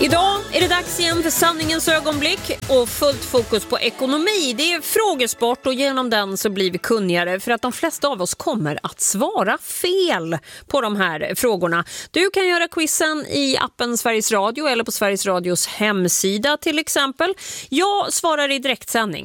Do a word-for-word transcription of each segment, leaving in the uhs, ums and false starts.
Idag är det dags igen för sanningens ögonblick och fullt fokus på ekonomi. Det är frågesport och genom den så blir vi kunnigare för att de flesta av oss kommer att svara fel på de här frågorna. Du kan göra quizen i appen Sveriges Radio eller på Sveriges Radios hemsida till exempel. Jag svarar i direktsändning.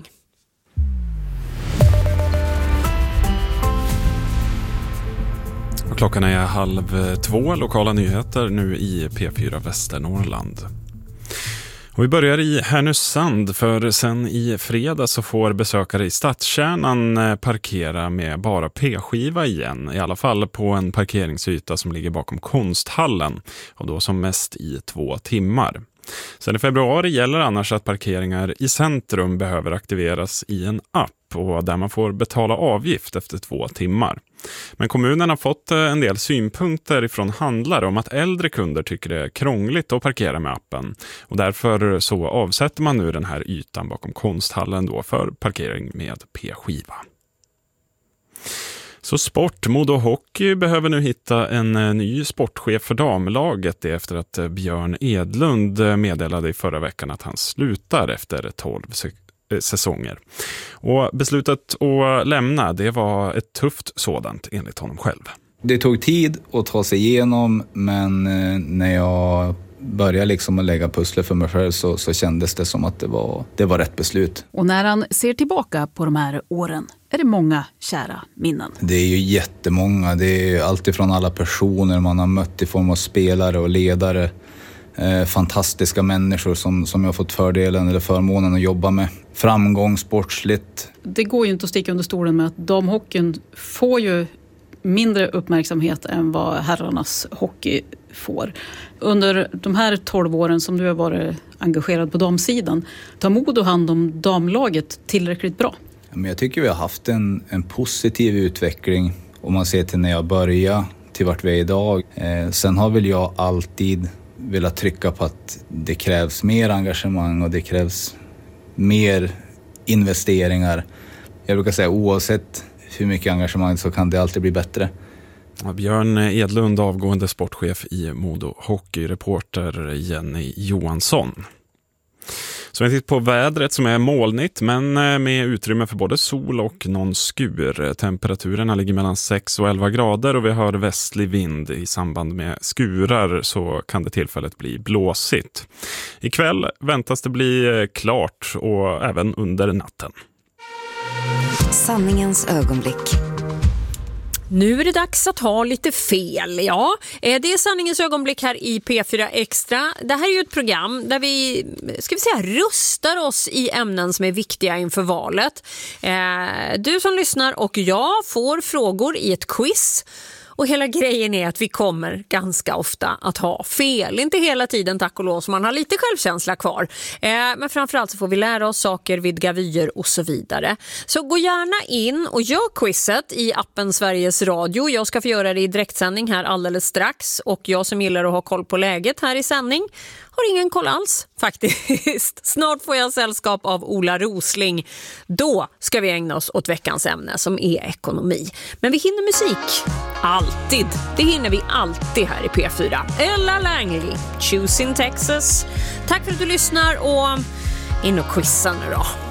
Klockan är halv två, lokala nyheter nu i P fyra Västernorrland. Och vi börjar i Härnösand, för sen i fredag så får besökare i stadskärnan parkera med bara P-skiva igen. I alla fall på en parkeringsyta som ligger bakom konsthallen, och då som mest i två timmar. Sen i februari gäller annars att parkeringar i centrum behöver aktiveras i en app, och där man får betala avgift efter två timmar. Men kommunen har fått en del synpunkter från handlare om att äldre kunder tycker det är krångligt att parkera med appen. Och därför så avsätter man nu den här ytan bakom konsthallen då för parkering med P-skiva. Så sport, Modo Hockey behöver nu hitta en ny sportchef för damlaget efter att Björn Edlund meddelade i förra veckan att han slutar efter tolv säsonger. Och beslutet att lämna, det var ett tufft sådant enligt honom själv. Det tog tid att ta sig igenom, men när jag började liksom att lägga pusslet för mig själv så, så kändes det som att det var, det var rätt beslut. Och när han ser tillbaka på de här åren är det många kära minnen. Det är ju jättemånga. Det är allt ifrån alla personer man har mött i form av spelare och ledare. Eh, fantastiska människor som, som jag har fått fördelen eller förmånen att jobba med. Framgång sportsligt. Det går ju inte att sticka under stolen med att damhockeyn får ju mindre uppmärksamhet än vad herrarnas hockey får. Under de här tolv åren som du har varit engagerad på damsidan, tar Modo hand om damlaget tillräckligt bra? Men jag tycker vi har haft en, en positiv utveckling om man ser till när jag började till vart vi är idag. Eh, sen har väl jag alltid velat trycka på att det krävs mer engagemang och det krävs mer investeringar. Jag brukar säga oavsett hur mycket engagemang så kan det alltid bli bättre. Björn Edlund, avgående sportchef i Modo Hockey, reporter Jenny Johansson. Så vi tittar på vädret som är molnigt men med utrymme för både sol och någon skur. Temperaturerna ligger mellan sex och elva grader och vi har västlig vind. I samband med skurar så kan det tillfället bli blåsigt. Ikväll väntas det bli klart och även under natten. Sanningens ögonblick. Nu är det dags att ha lite fel. Ja, det är sanningens ögonblick här i P fyra Extra. Det här är ju ett program där vi, ska vi säga, rustar oss i ämnen som är viktiga inför valet. Du som lyssnar och jag får frågor i ett quiz. Och hela grejen är att vi kommer ganska ofta att ha fel. Inte hela tiden, tack och lov, så man har lite självkänsla kvar. Eh, men framförallt så får vi lära oss saker, vidga vyer och så vidare. Så gå gärna in och gör quizet i appen Sveriges Radio. Jag ska få göra det i direktsändning här alldeles strax. Och jag som gillar att ha koll på läget här i sändning har ingen koll alls faktiskt. Snart får jag sällskap av Ola Rosling. Då ska vi ägna oss åt veckans ämne som är ekonomi. Men vi hinner musik. Alltid. Det hinner vi alltid här i P fyra. Ella Langley, Choosing Texas. Tack för att du lyssnar och in och quizza nu då.